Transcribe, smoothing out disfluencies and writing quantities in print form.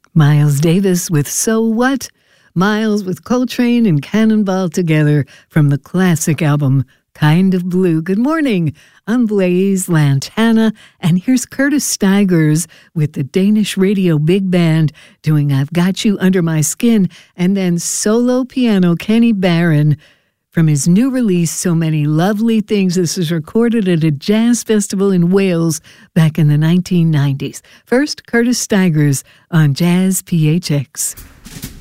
Miles Davis with So What? Miles with Coltrane and Cannonball together from the classic album Kind of Blue. Good morning. I'm Blaise Lantana, and here's Curtis Stigers with the Danish Radio Big Band doing I've Got You Under My Skin, and then solo piano Kenny Barron from his new release, So Many Lovely Things. This was recorded at a jazz festival in Wales back in the 1990s. First, Curtis Stigers on Jazz PHX.